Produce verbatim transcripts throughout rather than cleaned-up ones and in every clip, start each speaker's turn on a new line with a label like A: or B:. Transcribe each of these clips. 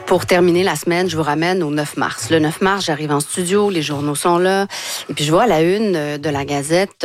A: Pour terminer la semaine, je vous ramène au neuf mars. Le neuf mars, j'arrive en studio, les journaux sont là, et puis je vois à la une de la Gazette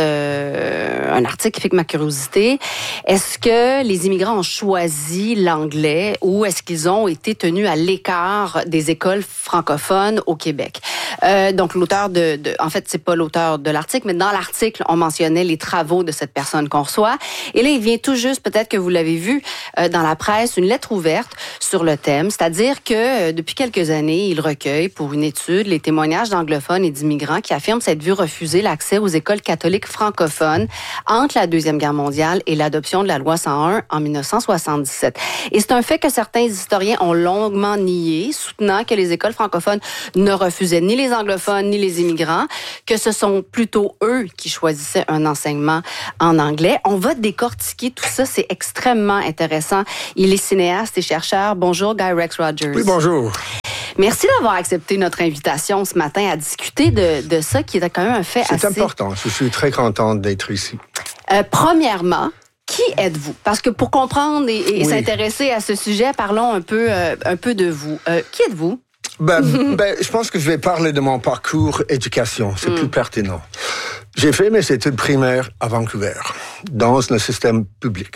A: euh, un article qui pique ma curiosité. Est-ce que les immigrants ont choisi l'anglais ou est-ce qu'ils ont été tenus à l'écart des écoles francophones au Québec? Euh, donc l'auteur de, de, en fait, c'est pas l'auteur de l'article, mais dans l'article, on mentionnait les travaux de cette personne qu'on reçoit. Et là, il vient tout juste, peut-être que vous l'avez vu euh, dans la presse, une lettre ouverte sur le thème, c'est-à-dire que que depuis quelques années, il recueille pour une étude les témoignages d'anglophones et d'immigrants qui affirment s'être vus refuser l'accès aux écoles catholiques francophones entre la Deuxième Guerre mondiale et l'adoption de la loi cent un en dix-neuf cent soixante-dix-sept. Et c'est un fait que certains historiens ont longuement nié, soutenant que les écoles francophones ne refusaient ni les anglophones ni les immigrants, que ce sont plutôt eux qui choisissaient un enseignement en anglais. On va décortiquer tout ça, c'est extrêmement intéressant. Il est cinéaste et chercheur. Bonjour, Guy Rex Rogers.
B: Oui, bonjour.
A: Merci d'avoir accepté notre invitation ce matin à discuter de, de ça, qui est quand même un fait
B: C'est
A: assez...
B: C'est important. Je suis très contente d'être ici.
A: Euh, premièrement, qui êtes-vous? Parce que pour comprendre et, et oui. s'intéresser à ce sujet, parlons un peu, euh, un peu de vous. Euh, qui êtes-vous?
B: Ben, ben, je pense que je vais parler de mon parcours éducation. C'est mm. plus pertinent. J'ai fait mes études primaires à Vancouver, dans le système public.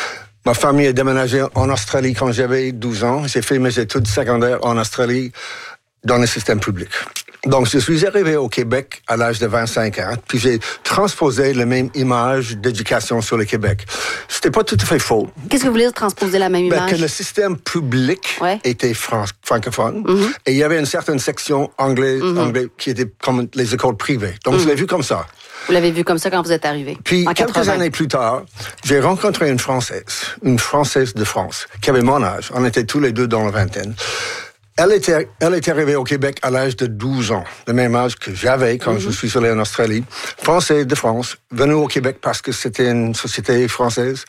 B: Ma famille est déménagée en Australie quand j'avais douze ans. J'ai fait mes études secondaires en Australie dans le système public. Donc, je suis arrivé au Québec à l'âge de vingt-cinq ans, puis j'ai transposé la même image d'éducation sur le Québec. C'était pas tout à fait faux.
A: Qu'est-ce que vous voulez dire transposer la même image?
B: Ben, que le système public
A: ouais.
B: était fran- francophone,
A: mm-hmm.
B: et il y avait une certaine section anglaise, mm-hmm. anglais qui était comme les écoles privées. Donc, mm-hmm. je l'ai vu comme ça.
A: Vous l'avez vu comme ça quand vous êtes arrivé?
B: Puis,
A: en
B: quelques
A: quatre-vingts.
B: années plus tard, j'ai rencontré une Française, une Française de France, qui avait mon âge. On était tous les deux dans la vingtaine. Elle était, elle était arrivée au Québec à l'âge de douze ans, le même âge que j'avais quand mm-hmm. je suis allé en Australie. Française de France, venue au Québec parce que c'était une société française.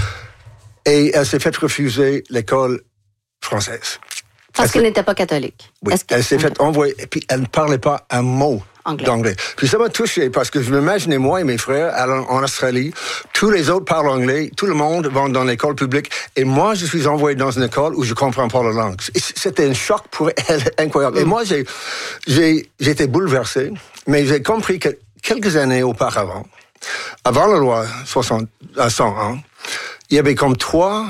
B: Et elle s'est fait refuser l'école française.
A: Parce elle qu'elle n'était pas catholique.
B: Oui,
A: Est-ce que...
B: elle s'est fait envoyer, et puis elle ne parlait pas un mot
A: Anglais.
B: d'anglais. Puis ça m'a touché parce que je m'imaginais, moi et mes frères, en Australie, tous les autres parlent anglais, tout le monde va dans l'école publique, et moi, je suis envoyé dans une école où je comprends pas la langue. C'était un choc pour elle incroyable. Mm. Et moi, j'ai, j'ai, j'étais bouleversé, mais j'ai compris que quelques années auparavant, avant la loi soixante, cent un, il y avait comme trois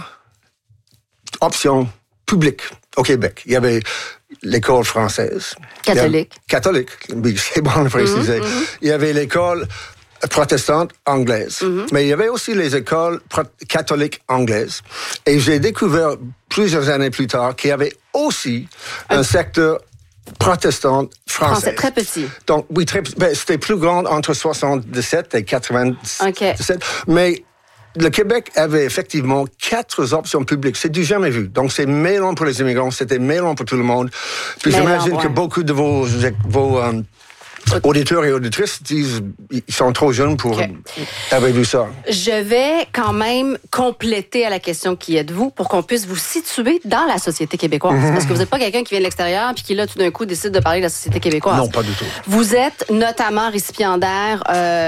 B: options publiques au Québec. Il y avait l'école française.
A: Catholique.
B: Catholique, oui, c'est bon de préciser. Mm-hmm. Il y avait l'école protestante anglaise. Mm-hmm. Mais il y avait aussi les écoles pro- catholiques anglaises. Et j'ai découvert plusieurs années plus tard qu'il y avait aussi un, un secteur protestant français.
A: Français, très petit.
B: Donc, oui, très petit. Ben, c'était plus grand entre soixante-dix-sept et quatre-vingt-dix-sept. Okay. Mais le Québec avait effectivement quatre options publiques. C'est du jamais vu. Donc, c'est mêlant pour les immigrants, c'était mêlant pour tout le monde. Puis mêlant, j'imagine ouais. que beaucoup de vos, vos euh, auditeurs et auditrices disent ils sont trop jeunes pour okay. avoir vu ça.
A: Je vais quand même compléter à la question qui êtes-vous pour qu'on puisse vous situer dans la société québécoise. Mm-hmm. Parce que vous n'êtes pas quelqu'un qui vient de l'extérieur puis qui, là, tout d'un coup, décide de parler de la société québécoise.
B: Non, pas du tout.
A: Vous êtes notamment récipiendaire,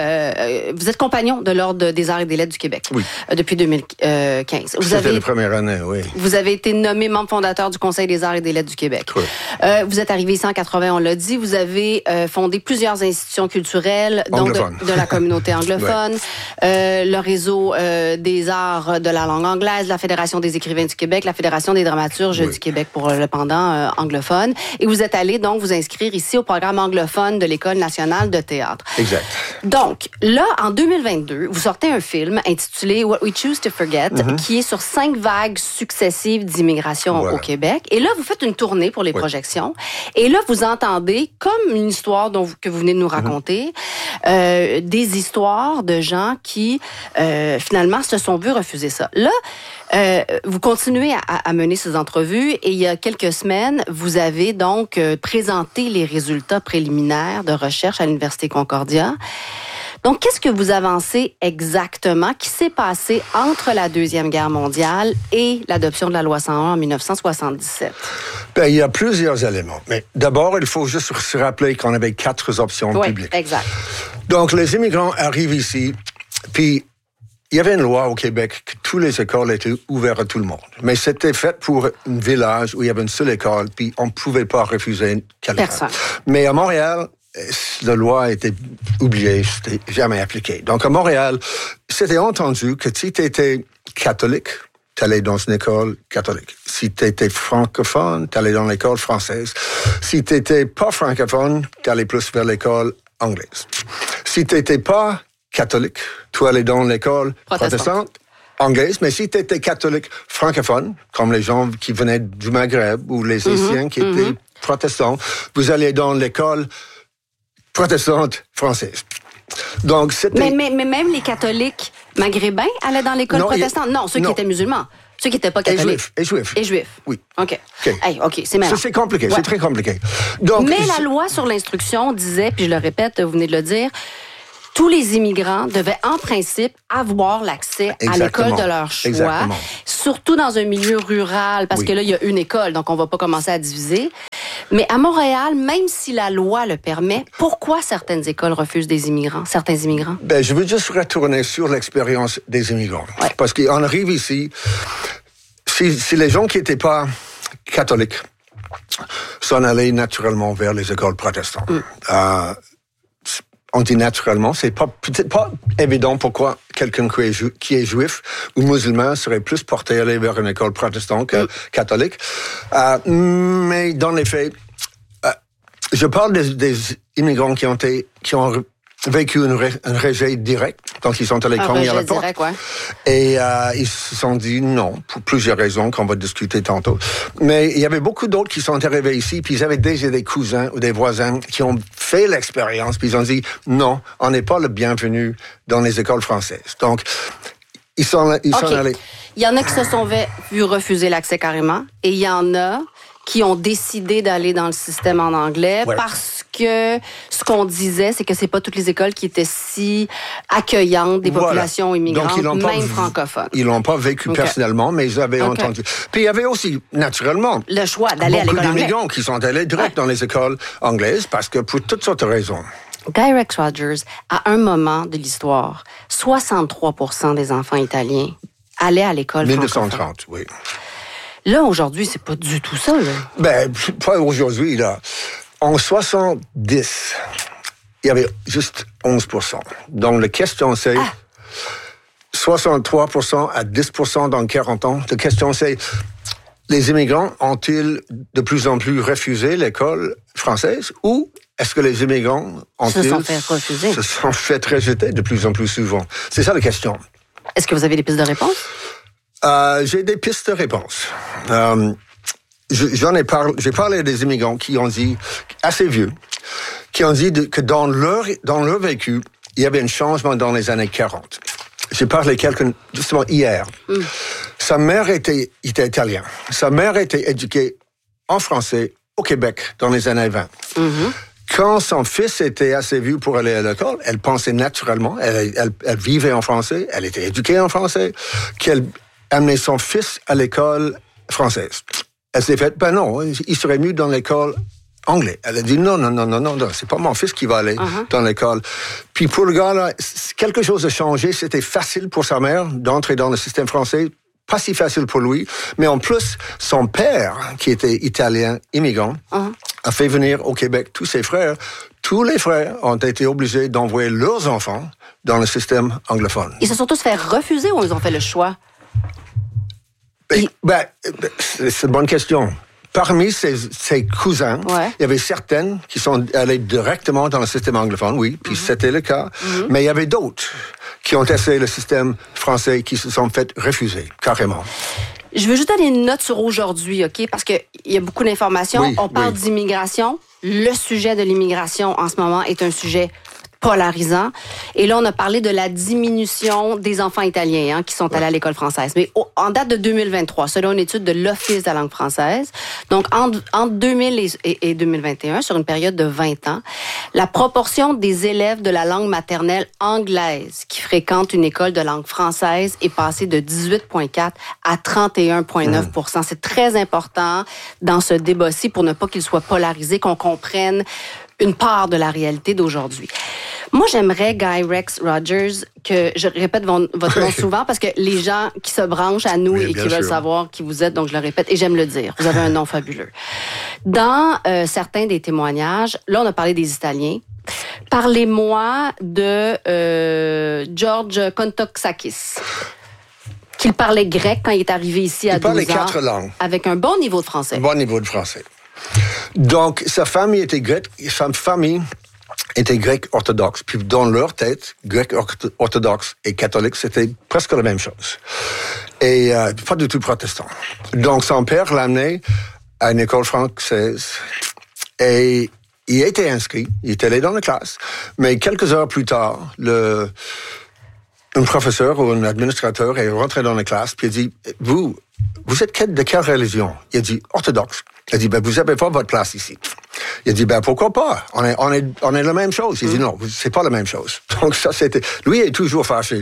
A: euh, vous êtes compagnon de l'Ordre des arts et des lettres du Québec
B: oui.
A: euh, depuis deux mille quinze. Vous
B: C'était avez, la première année, oui.
A: Vous avez été nommé membre fondateur du Conseil des arts et des lettres du Québec.
B: Oui.
A: Euh, vous êtes arrivé ici en quatre-vingts, on l'a dit. Vous avez euh, fondé plusieurs institutions culturelles, dont de, de la communauté anglophone, ouais. euh, le réseau euh, des arts de la langue anglaise, la Fédération des écrivains du Québec, la Fédération des dramaturges oui. du Québec pour le pendant euh, anglophone. Et vous êtes allé donc vous inscrire ici au programme anglophone de l'École nationale de théâtre.
B: Exact.
A: Donc, là, en deux mille vingt-deux, vous sortez un film intitulé What We Choose to Forget, mm-hmm. qui est sur cinq vagues successives d'immigration voilà. au Québec. Et là, vous faites une tournée pour les oui. projections. Et là, vous entendez, comme une histoire dont vous, que vous venez de nous raconter, mm-hmm. euh, des histoires de gens qui, euh, finalement, se sont vus refuser ça. Là, euh, vous continuez à, à mener ces entrevues et il y a quelques semaines, vous avez donc euh, présenté les résultats préliminaires de recherche à l'Université Concordia. Donc, qu'est-ce que vous avancez exactement qui s'est passé entre la Deuxième Guerre mondiale et l'adoption de la loi cent un en dix-neuf cent soixante-dix-sept?
B: Ben, il y a plusieurs éléments. Mais d'abord, il faut juste se rappeler qu'on avait quatre options
A: oui,
B: publiques.
A: Exact.
B: Donc, les immigrants arrivent ici, puis il y avait une loi au Québec que toutes les écoles étaient ouvertes à tout le monde. Mais c'était fait pour un village où il y avait une seule école, puis on ne pouvait pas refuser quelqu'un.
A: Personne.
B: Mais à Montréal, la loi a été oubliée, c'était jamais appliqué. Donc à Montréal, c'était entendu que si tu étais catholique, tu allais dans une école catholique. Si tu étais francophone, tu allais dans l'école française. Si tu n'étais pas francophone, tu allais plus vers l'école anglaise. Si tu n'étais pas catholique, tu allais dans l'école protestante, anglaise, mais si tu étais catholique francophone, comme les gens qui venaient du Maghreb ou les Haïtiens mm-hmm, qui étaient mm-hmm. protestants, vous allez dans l'école protestante française. Donc, c'était...
A: Mais, mais, mais même les catholiques maghrébins allaient dans l'école non, protestante? Il... Non, ceux non. qui étaient musulmans. Ceux qui n'étaient pas catholiques.
B: Et juifs.
A: Et juifs.
B: Oui.
A: OK. OK, hey, okay c'est meilleur.
B: Ça, c'est compliqué, ouais. c'est très compliqué.
A: Donc, mais la loi sur l'instruction disait, puis je le répète, vous venez de le dire, tous les immigrants devaient en principe avoir l'accès Exactement. à l'école de leur choix, Exactement. surtout dans un milieu rural, parce oui. que là, il y a une école, donc on ne va pas commencer à diviser. Mais à Montréal, même si la loi le permet, pourquoi certaines écoles refusent des immigrants, certains immigrants?
B: Ben, je veux juste retourner sur l'expérience des immigrants. Ouais. Parce qu'on arrive ici, si, si les gens qui n'étaient pas catholiques s'en allaient naturellement vers les écoles protestantes. Mm. Euh, on dit naturellement, c'est pas, peut-être pas évident pourquoi quelqu'un qui est, ju- qui est juif ou musulman serait plus porté à aller vers une école protestante que mm. catholique. Euh, mais dans les faits, euh, je parle des, des immigrants qui ont, été, qui ont vécu un, ré, un rejet direct, donc ils sont allés cogner à la porte. Direct, ouais. Et euh, ils se sont dit non, pour plusieurs raisons qu'on va discuter tantôt. Mais il y avait beaucoup d'autres qui sont arrivés ici, puis ils avaient déjà des cousins ou des voisins qui ont fait l'expérience, puis ils ont dit non, on n'est pas le bienvenu dans les écoles françaises. Donc, ils sont, ils okay. sont allés.
A: Il y en a qui se sont vus refuser l'accès carrément, et il y en a qui ont décidé d'aller dans le système en anglais ouais. parce que ce qu'on disait, c'est que c'est pas toutes les écoles qui étaient si accueillantes des voilà. populations immigrantes, même pas, francophones.
B: Ils l'ont pas vécu okay. personnellement, mais ils avaient okay. entendu. Puis il y avait aussi, naturellement,
A: le choix d'aller à l'école
B: beaucoup d'immigrants qui sont allés direct ouais. dans les écoles anglaises parce que pour toutes sortes de raisons.
A: Guy Rex Rogers, à un moment de l'histoire, soixante-trois pour cent des enfants italiens allaient à l'école
B: dix-neuf cent trente, oui.
A: Là, aujourd'hui, c'est pas du tout ça, là.
B: Ben, pas aujourd'hui, là. En soixante-dix, il y avait juste onze pour cent. Donc, la question, c'est ah. soixante-trois pour cent à dix pour cent dans quarante ans. La question, c'est les immigrants ont-ils de plus en plus refusé l'école française ou est-ce que les immigrants ont-ils
A: se sont fait refuser?
B: Se sont fait rejeter de plus en plus souvent? C'est ça la question.
A: Est-ce que vous avez des pistes de réponse?
B: Euh, j'ai des pistes de réponse. Euh, j'en ai parlé, j'ai parlé des immigrants qui ont dit, assez vieux, qui ont dit de, que dans leur, dans leur vécu, il y avait un changement dans les années quarante. J'ai parlé quelqu'un, justement, hier. Mm. Sa mère était, était italienne. Sa mère était éduquée en français au Québec dans les années vingt. Mm-hmm. Quand son fils était assez vieux pour aller à l'école, elle pensait naturellement, elle, elle, elle vivait en français, elle était éduquée en français, qu'elle amener son fils à l'école française. Elle s'est faite, ben non, il serait mieux dans l'école anglaise. Elle a dit, non, non, non, non, non, non, c'est pas mon fils qui va aller uh-huh. dans l'école. Puis pour le gars, là, quelque chose a changé. C'était facile pour sa mère d'entrer dans le système français. Pas si facile pour lui. Mais en plus, son père, qui était italien, immigrant, uh-huh. a fait venir au Québec tous ses frères. Tous les frères ont été obligés d'envoyer leurs enfants dans le système anglophone.
A: Ils se sont tous fait refuser ou ils ont fait le choix?
B: Ben, ben, c'est une bonne question. Parmi ses, ses cousins, ouais. il y avait certaines qui sont allées directement dans le système anglophone, oui, puis mm-hmm. c'était le cas. Mm-hmm. Mais il y avait d'autres qui ont essayé le système français qui se sont fait refuser, carrément.
A: Je veux juste donner une note sur aujourd'hui, OK? Parce qu'il y a beaucoup d'informations. Oui, On parle oui. d'immigration. Le sujet de l'immigration en ce moment est un sujet polarisant. Et là, on a parlé de la diminution des enfants italiens hein, qui sont allés à l'école française. Mais au, en date de deux mille vingt-trois, selon une étude de l'Office de la langue française, donc entre, entre deux mille et, et, et deux mille vingt et un, sur une période de vingt ans, la proportion des élèves de la langue maternelle anglaise qui fréquentent une école de langue française est passée de dix-huit virgule quatre à trente et un virgule neuf pour cent. Mmh. C'est très important dans ce débat-ci pour ne pas qu'il soit polarisé, qu'on comprenne une part de la réalité d'aujourd'hui. Moi, j'aimerais, Guy Rex Rogers, que je répète votre nom souvent parce que les gens qui se branchent à nous oui, et qui veulent sûr. savoir qui vous êtes, donc je le répète, et j'aime le dire, vous avez un nom fabuleux. Dans euh, certains des témoignages, là, on a parlé des Italiens. Parlez-moi de euh, George Kontoxakis, qu'il parlait grec quand il est arrivé ici à
B: il
A: douze ans.
B: Il parlait quatre langues.
A: Avec un bon niveau de français.
B: Un bon niveau de français. Donc, sa famille était grecque, sa famille était grec orthodoxe. Puis dans leur tête, grec orthodoxe et catholique, c'était presque la même chose. Et euh, pas du tout protestant. Donc son père l'a amené à une école française et il était inscrit, il était allé dans la classe. Mais quelques heures plus tard, le, un professeur ou un administrateur est rentré dans la classe puis il a dit, vous, vous êtes de quelle religion? Il a dit, orthodoxe. Il a dit, ben, vous n'avez pas votre place ici. Il a dit, ben, pourquoi pas? On est, on est, on est la même chose. Il a dit, non, c'est pas la même chose. Donc, ça, c'était, lui est toujours fâché.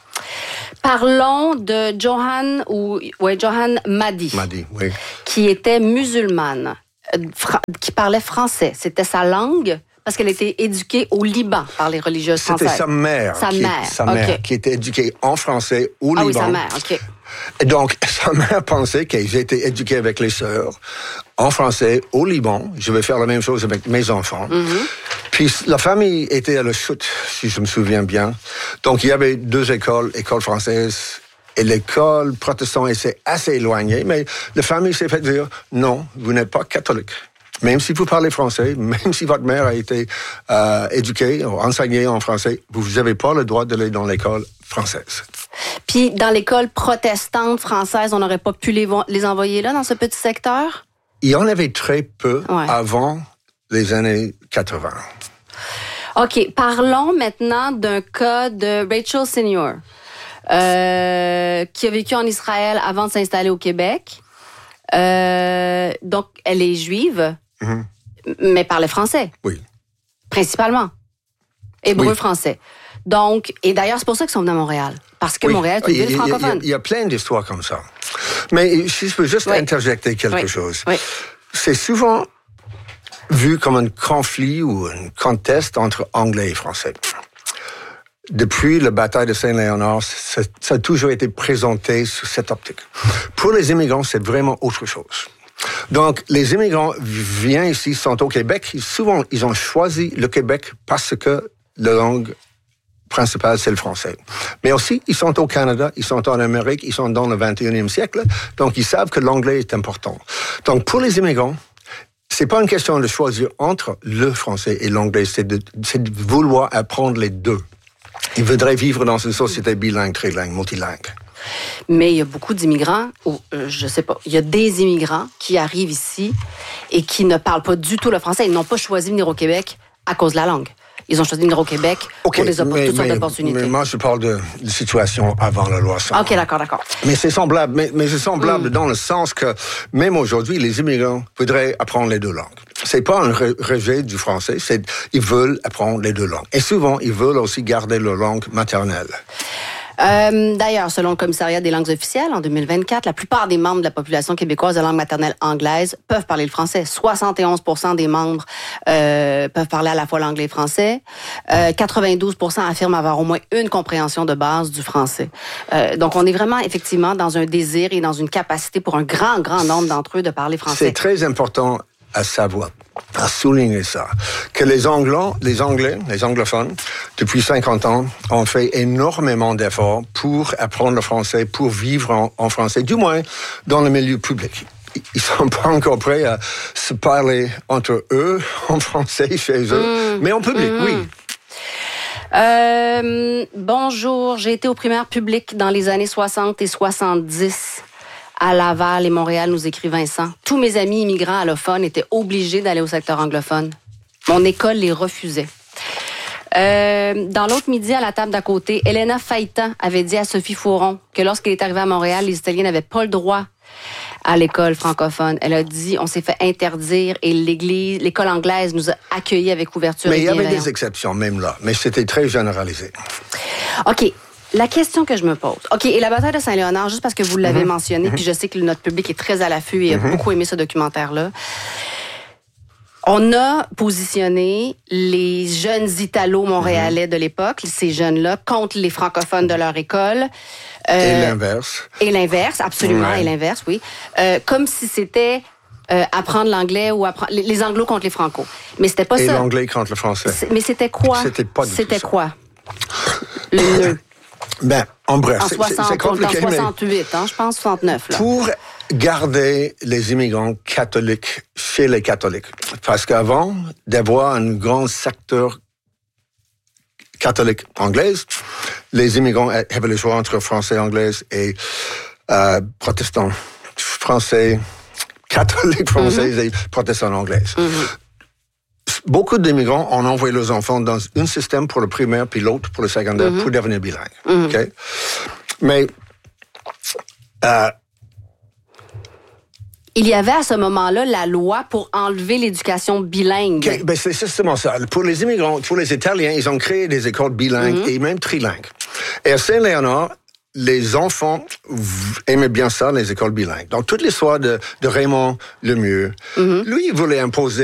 A: Parlons de Johan, ou, ouais, Johan Mahdi.
B: Mahdi, oui.
A: Qui était musulmane, fra- qui parlait français. C'était sa langue, parce qu'elle était éduquée au Liban par les religieuses françaises.
B: C'était sa mère.
A: Sa
B: qui,
A: mère,
B: Sa mère,
A: okay.
B: qui était éduquée en français au
A: ah
B: Liban.
A: Ah oui, sa mère, OK.
B: Et donc, sa mère pensait que j'ai été éduqué avec les sœurs en français au Liban. Je vais faire la même chose avec mes enfants. Mm-hmm. Puis la famille était à la chute, si je me souviens bien. Donc, il y avait deux écoles, école française et l'école protestante était assez éloignée. Mais la famille s'est fait dire, non, vous n'êtes pas catholique. Même si vous parlez français, même si votre mère a été euh, éduquée, enseignée en français, vous n'avez pas le droit d'aller dans l'école française.
A: Puis, dans l'école protestante française, on n'aurait pas pu les, vo- les envoyer là, dans ce petit secteur?
B: Il y en avait très peu
A: ouais.
B: avant les années quatre-vingts.
A: OK. Parlons maintenant d'un cas de Rachel Senior, euh, qui a vécu en Israël avant de s'installer au Québec. Euh, donc, elle est juive, mm-hmm. mais parlait français.
B: Oui.
A: Principalement. Hébreu-français.
B: Oui.
A: Donc, et d'ailleurs, c'est pour ça qu'ils sont venus à Montréal. Parce que oui. Montréal est une ville francophone.
B: Il y, y a plein d'histoires comme ça. Mais si je peux juste oui. interjecter quelque
A: oui.
B: chose.
A: Oui.
B: C'est souvent vu comme un conflit ou un contest entre anglais et français. Depuis la bataille de Saint-Léonard, ça, ça a toujours été présenté sous cette optique. Pour les immigrants, c'est vraiment autre chose. Donc, les immigrants viennent ici, sont au Québec. Souvent, ils ont choisi le Québec parce que la langue principale, c'est le français. Mais aussi, ils sont au Canada, ils sont en Amérique, ils sont dans le vingt et unième siècle. Donc, ils savent que l'anglais est important. Donc, pour les immigrants, c'est pas une question de choisir entre le français et l'anglais, c'est de, c'est de vouloir apprendre les deux. Ils voudraient vivre dans une société bilingue, trilingue, multilingue.
A: Mais il y a beaucoup d'immigrants, ou euh, je sais pas, il y a des immigrants qui arrivent ici et qui ne parlent pas du tout le français. Ils n'ont pas choisi de venir au Québec à cause de la langue. Ils ont choisi de venir au Québec okay, pour des opp- mais, toutes sortes
B: mais,
A: d'opportunités.
B: Mais moi, je parle de, de situation avant la loi cent un.
A: OK, d'accord, d'accord.
B: Mais c'est semblable, mais, mais c'est semblable mm. dans le sens que même aujourd'hui, les immigrants voudraient apprendre les deux langues. C'est pas un rejet du français, c'est ils veulent apprendre les deux langues. Et souvent, ils veulent aussi garder leur langue maternelle.
A: Euh, d'ailleurs, selon le Commissariat des langues officielles, en deux mille vingt-quatre, la plupart des membres de la population québécoise de langue maternelle anglaise peuvent parler le français. soixante et onze pour cent des membres euh, peuvent parler à la fois l'anglais et le français. Euh, quatre-vingt-douze pour cent affirment avoir au moins une compréhension de base du français. Euh, donc, on est vraiment, effectivement, dans un désir et dans une capacité pour un grand, grand nombre d'entre eux de parler français.
B: C'est très important à savoir, à souligner ça, que les Anglais, les Anglais, les anglophones, depuis cinquante ans, ont fait énormément d'efforts pour apprendre le français, pour vivre en, en français, du moins dans le milieu public. Ils sont pas encore prêts à se parler entre eux en français chez eux, mmh. mais en public, mmh. oui.
A: Euh, bonjour, j'ai été au primaire public dans les années soixante et soixante-dix. À Laval et Montréal, nous écrit Vincent. Tous mes amis immigrants allophones étaient obligés d'aller au secteur anglophone. Mon école les refusait. Euh, dans l'autre midi, à la table d'à côté, Elena Faïta avait dit à Sophie Fauron que lorsqu'elle est arrivée à Montréal, les Italiens n'avaient pas le droit à l'école francophone. Elle a dit, on s'est fait interdire et l'église, l'école anglaise nous a accueillis avec ouverture et bienveillance.
B: Mais il y avait des exceptions, même là. Mais c'était très généralisé.
A: OK. La question que je me pose. OK, et la bataille de Saint-Léonard, juste parce que vous l'avez mm-hmm. mentionné, mm-hmm. puis je sais que notre public est très à l'affût et a mm-hmm. beaucoup aimé ce documentaire-là. On a positionné les jeunes Italo-Montréalais mm-hmm. de l'époque, ces jeunes-là, contre les francophones de leur école.
B: Euh, et l'inverse.
A: Et l'inverse, absolument, ouais. et l'inverse, oui. Euh, comme si c'était euh, apprendre l'anglais ou apprendre les, les anglos contre les franco. Mais c'était pas
B: et
A: ça.
B: Et l'anglais contre le français.
A: C'est, mais c'était quoi?
B: C'était pas du
A: C'était
B: tout
A: quoi? Le nœud.
B: Ben, en bref,
A: en
B: c'est,
A: soixante,
B: c'est compliqué.
A: En soixante-huit, hein, je pense, soixante-neuf. Là.
B: Pour garder les immigrants catholiques chez les catholiques. Parce qu'avant d'avoir un grand secteur catholique anglaise, les immigrants avaient le choix entre français anglais et euh, protestants français, catholiques français mm-hmm. et protestants anglais. Mm-hmm. Beaucoup d'immigrants ont envoyé leurs enfants dans un système pour le primaire puis l'autre pour le secondaire mm-hmm. pour devenir bilingue. Mm-hmm. Okay? Mais euh,
A: il y avait à ce moment-là la loi pour enlever l'éducation bilingue.
B: Okay, ben c'est justement ça. Pour les immigrants, pour les Italiens, ils ont créé des écoles bilingues mm-hmm. et même trilingues. Et à Saint-Léonard, les enfants aimaient bien ça, les écoles bilingues. Donc, toute l'histoire de, de Raymond Lemieux, mm-hmm. lui, il voulait imposer